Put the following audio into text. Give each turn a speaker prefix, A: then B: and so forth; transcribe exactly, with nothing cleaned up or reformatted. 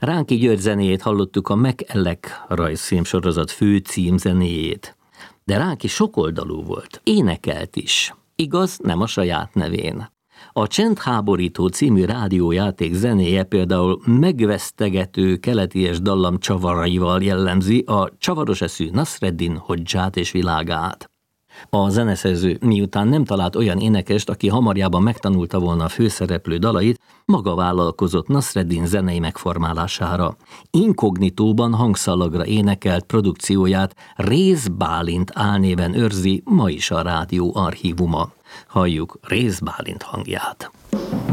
A: Ránki György zenéjét hallottuk, a MacElek rajzfilmsorozat főcím zenéjét. De Ránki sokoldalú volt, énekelt is. Igaz, nem a saját nevén. A Csendháborító című rádiójáték zenéje például megvesztegető keleties dallam csavaraival jellemzi a csavaros eszű Nasreddin Hodzsát és világát. A zeneszerző miután nem talált olyan énekest, aki hamarjában megtanulta volna a főszereplő dalait, maga vállalkozott Nasreddin zenei megformálására. Inkognitóban hangszalagra énekelt produkcióját Réz Bálint álnéven őrzi ma is a rádió archívuma. Halljuk Réz Bálint hangját.